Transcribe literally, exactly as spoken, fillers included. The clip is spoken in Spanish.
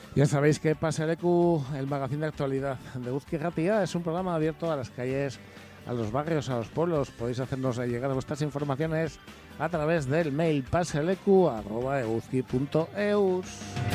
Ya sabéis que Pase el E Q, el magazín de actualidad de Uzki Ratia, es un programa abierto a las calles, a los barrios, a los pueblos. Podéis hacernos llegar vuestras informaciones a través del mail paselecu arroba eguzki punto eus.